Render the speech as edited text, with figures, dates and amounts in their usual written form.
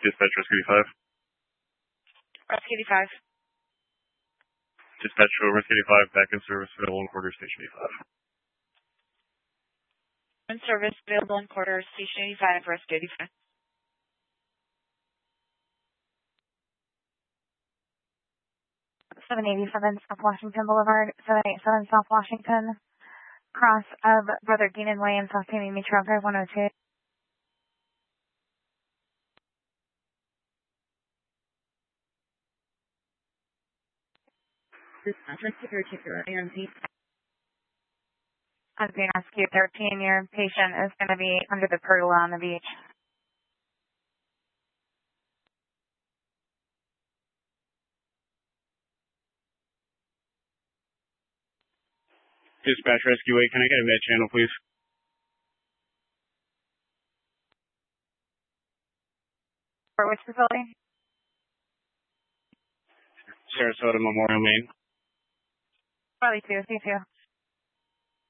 Dispatch Rescue 85. Rescue 85. Dispatch Rescue 85, back in service, available in quarter, Station 85. In service, available in quarter, Station 85, Rescue 85. 787 South Washington Boulevard, 787 South Washington, cross of Brother Geenan Way and South Tammy Metro Drive 102. Dispatch Rescue 13, AMP. As being Rescue 13, your patient is going to be under the pergola on the beach. Dispatch Rescue 8, can I get a med channel, please? For which facility? Sarasota Memorial Main. Probably 2, C2.